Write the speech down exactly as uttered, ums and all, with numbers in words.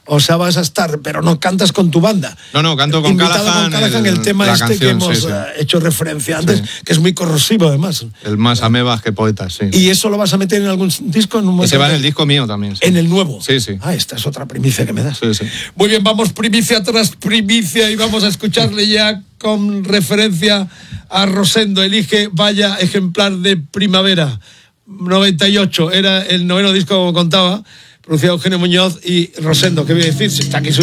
O sea, vas a estar, pero no cantas con tu banda. No, no, canto con Invitado Callahan. con Callahan el, el tema este canción, que hemos sí, sí. hecho referencia antes, sí. que es muy corrosivo además. El más amebas que poetas, sí. ¿Y eso lo vas a meter en algún disco? En un Ese va en el disco mío también. Sí. ¿En el nuevo? Sí, sí. Ah, esta es otra primicia que me das. Sí, sí. Muy bien, vamos primicia tras primicia y vamos a escucharle ya con referencia a Rosendo. Elige Vaya ejemplar de primavera. noventa y ocho, era el noveno disco, como contaba, producido Eugenio Muñoz y Rosendo. ¿Qué voy a decir? Si está aquí su